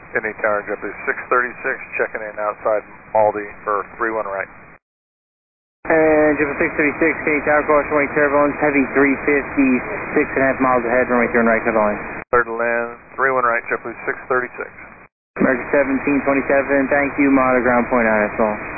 Indy Tower, JetBlue 636, checking in outside Maldi for 31 right. And JetBlue 636, Indy Tower, caution wing turbulence, heavy 350, 6.5 miles ahead, runway 3 right, clear the line. Clear to land, 31 right, JetBlue 636. American 1727, thank you, monitor ground point ISL.